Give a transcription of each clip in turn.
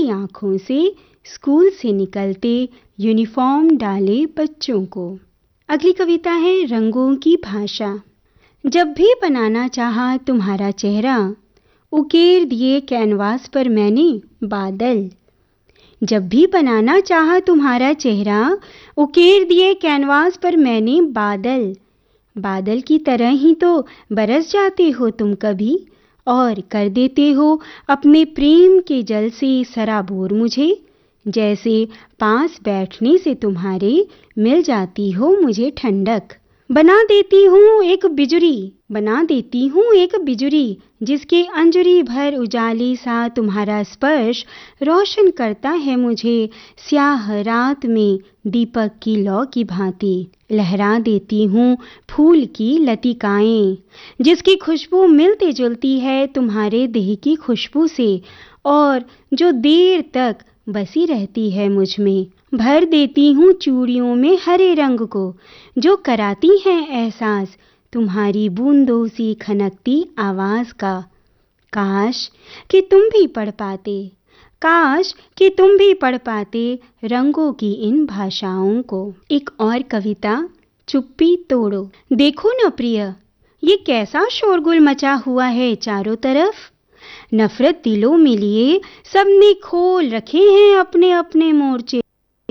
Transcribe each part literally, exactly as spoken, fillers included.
आँखों से स्कूल से निकलते यूनिफॉर्म डाले बच्चों को। अगली कविता है रंगों की भाषा। जब भी बनाना चाहा तुम्हारा चेहरा, उकेर दिए कैनवास पर मैंने बादल। जब भी बनाना चाहा तुम्हारा चेहरा, उकेर दिए कैनवास पर मैंने बादल। बादल की तरह ही तो बरस जाते हो तुम कभी, और कर देते हो अपने प्रेम के जल से सराबोर मुझे। जैसे पास बैठने से तुम्हारे मिल जाती हो मुझे ठंडक। बना देती हूँ एक बिजुरी, बना देती हूँ एक बिजुरी, जिसके अंजुरी भर उजाले सा तुम्हारा स्पर्श रोशन करता है मुझे स्याह रात में दीपक की लौ की भांति। लहरा देती हूँ फूल की लतिकाएं, जिसकी खुशबू मिलती जुलती है तुम्हारे देह की खुशबू से, और जो देर तक बसी रहती है मुझ में। भर देती हूँ चूड़ियों में हरे रंग को, जो कराती हैं एहसास तुम्हारी बूंदों सी खनकती आवाज का। काश कि तुम भी पढ़ पाते, काश कि तुम भी पढ़ पाते रंगों की इन भाषाओं को। एक और कविता, चुप्पी तोड़ो। देखो न प्रिय, ये कैसा शोरगुल मचा हुआ है चारों तरफ। नफरत दिलों में लिए सबने खोल रखे हैं अपने अपने मोर्चे।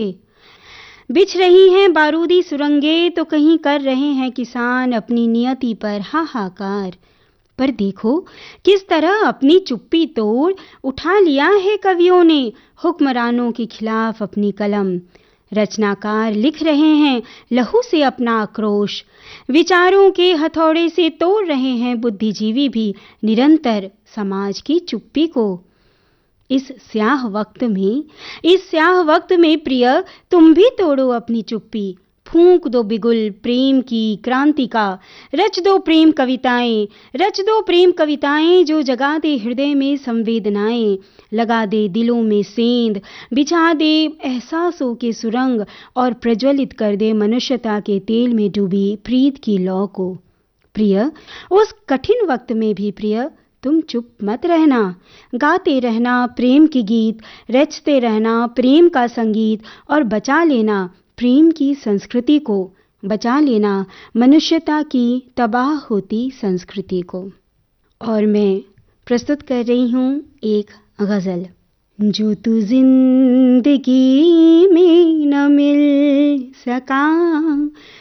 बिछ रही हैं बारूदी सुरंगें तो कहीं कर रहे हैं किसान अपनी नियति पर हाहाकार। पर देखो किस तरह अपनी चुप्पी तोड़ उठा लिया है कवियों ने हुक्मरानों के खिलाफ अपनी कलम। रचनाकार लिख रहे हैं लहू से अपना आक्रोश, विचारों के हथौड़े से तोड़ रहे हैं बुद्धिजीवी भी निरंतर समाज की चुप्पी को। इस स्याह वक्त में इस स्याह वक्त में प्रिय, तुम भी तोड़ो अपनी चुप्पी। फूंक दो बिगुल प्रेम की क्रांति का, रच दो प्रेम कविताएं, रच दो प्रेम कविताएं जो जगा दे हृदय में संवेदनाएं, लगा दे दिलों में सेंध, बिछा दे एहसासों के सुरंग, और प्रज्वलित कर दे मनुष्यता के तेल में डूबी प्रीत की लौ को। प्रिय, उस कठिन वक्त में भी प्रिय तुम चुप मत रहना। गाते रहना प्रेम के गीत, रचते रहना प्रेम का संगीत, और बचा लेना प्रेम की संस्कृति को, बचा लेना मनुष्यता की तबाह होती संस्कृति को। और मैं प्रस्तुत कर रही हूँ एक गज़ल। जो तू जिंदगी में न मिल सका,